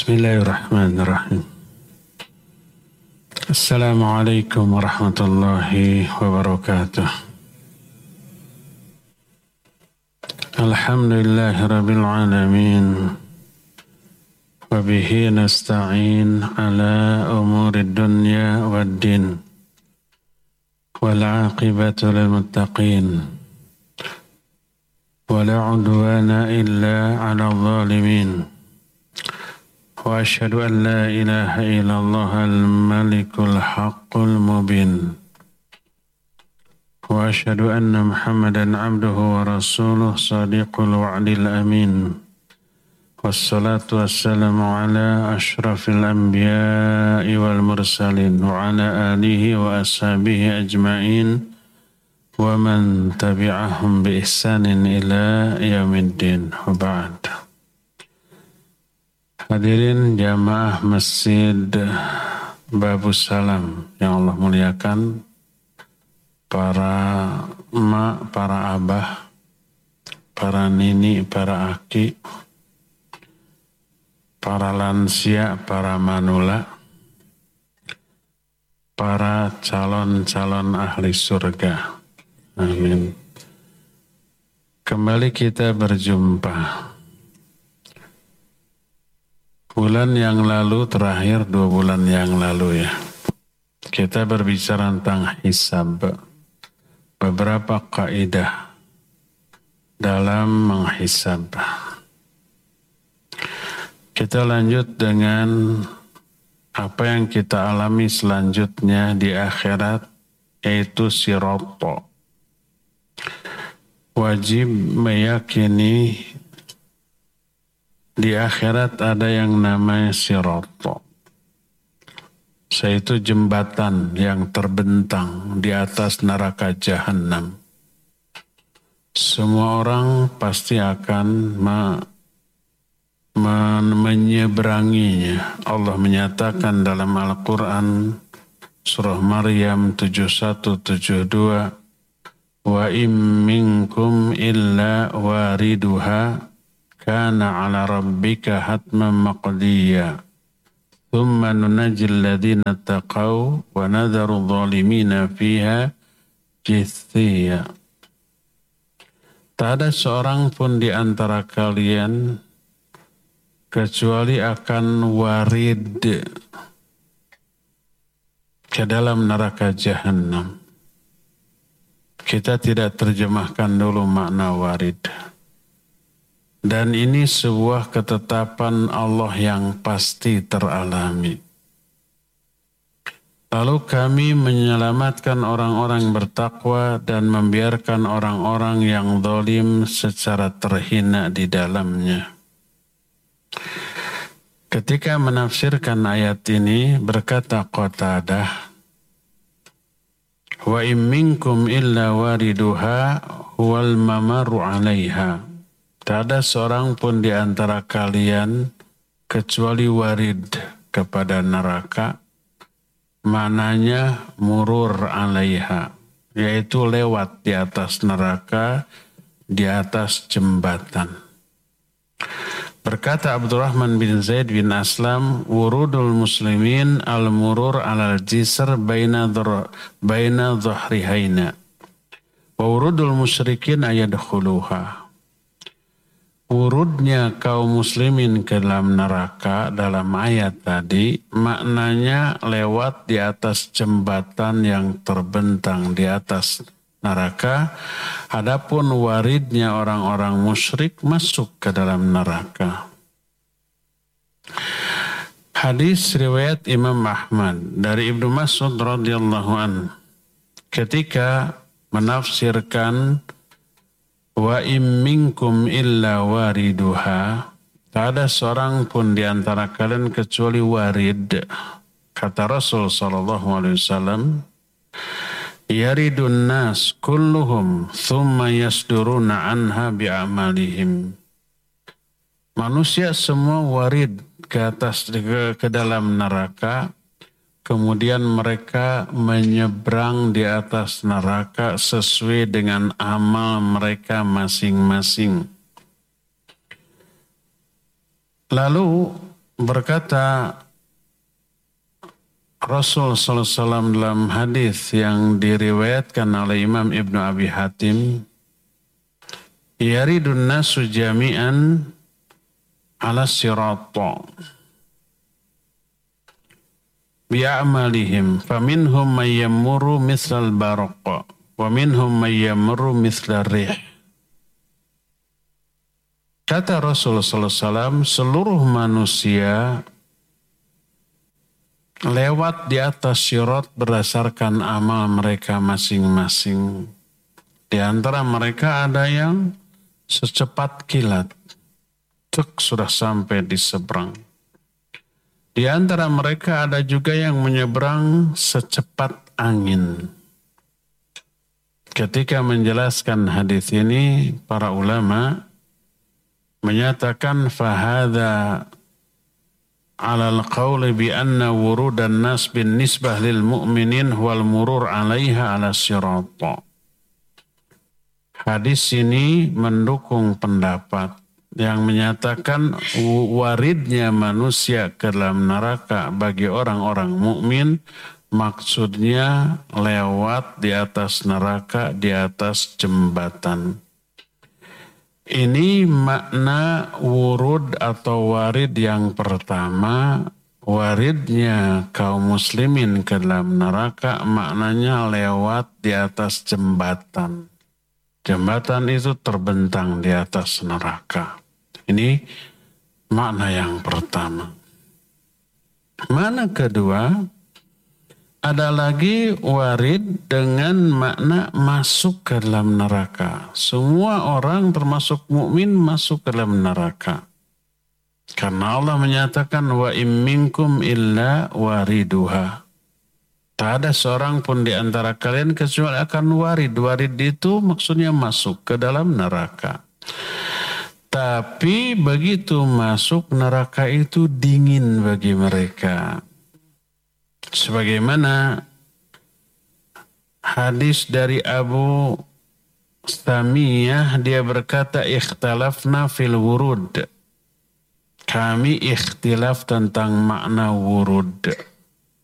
Bismillahirrahmanirrahim. Assalamualaikum warahmatullahi wabarakatuh. Alhamdulillahi rabbil alamin. Wa bihi nasta'in ala umuri dunya waddin. Wal 'aqibatu lil muttaqin. Wa la 'udwana illa 'alal zalimin. وأشهد أن لا إله إلا الله الملك الحق المبين وأشهد أن محمدا عبده ورسوله صادق الوعد الأمين والصلاة والسلام على أشرف الأنبياء والمرسلين وعلى آله وأصحابه أجمعين ومن تبعهم بإحسان إلى يوم الدين وبعد. Hadirin jamaah Masjid Babus Salam yang Allah muliakan, para emak, para abah, para nini, para aki, para lansia, para manula, para calon-calon ahli surga. Amin. Kembali kita berjumpa. Bulan yang lalu, terakhir 2 bulan yang lalu ya, kita berbicara tentang hisab, beberapa kaidah dalam menghisab. Kita lanjut dengan apa yang kita alami selanjutnya di akhirat, yaitu sirat. Wajib meyakini di akhirat ada yang namanya sirat, yaitu jembatan yang terbentang di atas neraka Jahannam. Semua orang pasti akan menyeberanginya. Allah menyatakan dalam Al-Quran surah Maryam 71-72, wa im minkum illa wariduha kana ala rabbika hatman maqdiya thumma nunajjil ladzina taqaw wa nadharu dhalimina fiha jithiya. Tak ada seorang pun di antara kalian kecuali akan warid ke dalam neraka Jahannam. Kita tidak terjemahkan dulu makna warid. Dan ini sebuah ketetapan Allah yang pasti teralami. Lalu kami menyelamatkan orang-orang bertakwa dan membiarkan orang-orang yang zalim secara terhina di dalamnya. Ketika menafsirkan ayat ini, berkata Qatadah, wa in minkum illa wariduha huwal mamaru 'alaiha. Tak ada seorang pun di antara kalian kecuali warid kepada neraka, maknanya murur 'alaiha, yaitu lewat di atas neraka, di atas jembatan. Berkata Abdurrahman bin Zaid bin Aslam, wurudul muslimin al-murur 'alal jisr baina dhahrihaina wa wurudul musyrikin ayadkhuluha. Urutnya kaum muslimin ke dalam neraka dalam ayat tadi maknanya lewat di atas jembatan yang terbentang di atas neraka. Adapun waridnya orang-orang musyrik masuk ke dalam neraka. Hadis riwayat Imam Ahmad dari Ibnu Mas'ud radhiyallahu anhu ketika menafsirkan wa im minkum illa wariduha, tak ada seorang pun di antara kalian kecuali warid. Kata Rasul sallallahu alaihi wasallam, yaridun nas kulluhum thumma yasduruna anha bi'amalihim. Manusia semua warid ke dalam neraka, kemudian mereka menyeberang di atas neraka sesuai dengan amal mereka masing-masing. Lalu Berkata Rasul sallallahu alaihi wasallam dalam hadis yang diriwayatkan oleh Imam Ibnu Abi Hatim, yaridun nasu jami'an ala sirata bi'amalihim faminhum man yammuru mithlal baraq wa minhum man yammuru mithlar rih. Kata Rasul sallallahu alaihi wasallam, seluruh manusia lewat di atas sirat berdasarkan amal mereka masing-masing. Di antara mereka ada yang secepat kilat, sudah sampai di seberang. Di antara mereka ada juga yang menyeberang secepat angin. Ketika menjelaskan hadis ini, para ulama menyatakan fahadha alal qawli bi anna wurudan nas bin nisbah lil mu'minin wal murur alaiha ala sirata. Hadis ini mendukung pendapat yang menyatakan waridnya manusia ke dalam neraka bagi orang-orang mukmin, maksudnya lewat di atas neraka, di atas jembatan. Ini makna wurud atau warid yang pertama. Waridnya kaum muslimin ke dalam neraka maknanya lewat di atas jembatan. Jembatan itu terbentang di atas neraka. Ini makna yang pertama. Makna kedua, ada lagi warid dengan makna masuk ke dalam neraka. Semua orang termasuk mukmin masuk ke dalam neraka. Karena Allah menyatakan wa im minkum illa wariduha. Tak ada seorang pun di antara kalian kecuali akan warid. Warid itu maksudnya masuk ke dalam neraka. Tapi begitu masuk neraka itu dingin bagi mereka. Sebagaimana hadis dari Abu Samiyah, dia berkata ikhtalafna fil wurud. Kami ikhtilaf tentang makna wurud.